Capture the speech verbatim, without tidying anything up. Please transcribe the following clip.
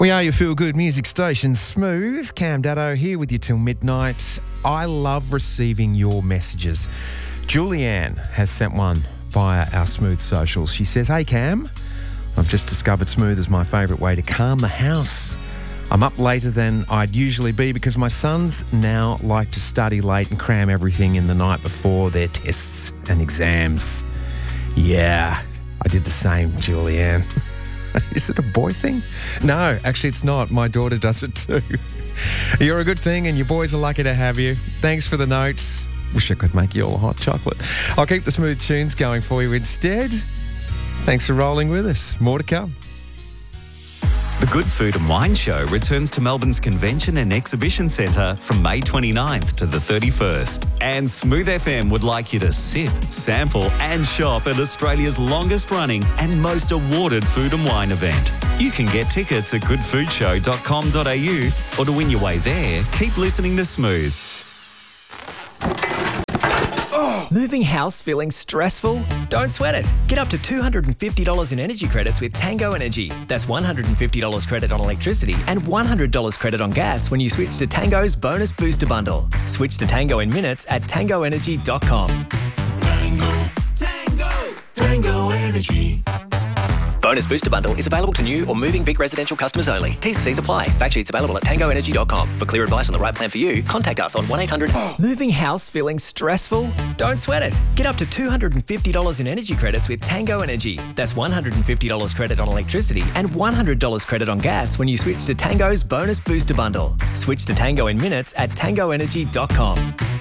We are your feel-good music station, Smooth. Cam Daddo here with you till midnight. I love receiving your messages. Julianne has sent one via our Smooth socials. She says, "Hey Cam, I've just discovered Smooth is my favourite way to calm the house. I'm up later than I'd usually be because my sons now like to study late and cram everything in the night before their tests and exams." Yeah, I did the same, Julianne. Is it a boy thing? No, actually it's not. My daughter does it too. You're a good thing and your boys are lucky to have you. Thanks for the notes. Wish I could make you all a hot chocolate. I'll keep the smooth tunes going for you instead. Thanks for rolling with us. More to come. The Good Food and Wine Show returns to Melbourne's Convention and Exhibition Centre from May twenty-ninth to the thirty-first. And Smooth F M would like you to sip, sample and shop at Australia's longest running and most awarded food and wine event. You can get tickets at good food show dot com dot a u, or to win your way there, keep listening to Smooth. Moving house feeling stressful? Don't sweat it. Get up to two hundred fifty dollars in energy credits with Tango Energy. That's one hundred fifty dollars credit on electricity and one hundred dollars credit on gas when you switch to Tango's Bonus Booster Bundle. Switch to Tango in minutes at tango energy dot com. Tango, Tango, Tango Energy. Bonus Booster Bundle is available to new or moving Vic residential customers only. T's and C's apply. Fact sheets available at tango energy dot com. For clear advice on the right plan for you, contact us on one eight hundred. Moving house feeling stressful? Don't sweat it. Get up to two hundred fifty dollars in energy credits with Tango Energy. That's one hundred fifty dollars credit on electricity and one hundred dollars credit on gas when you switch to Tango's Bonus Booster Bundle. Switch to Tango in minutes at tango energy dot com.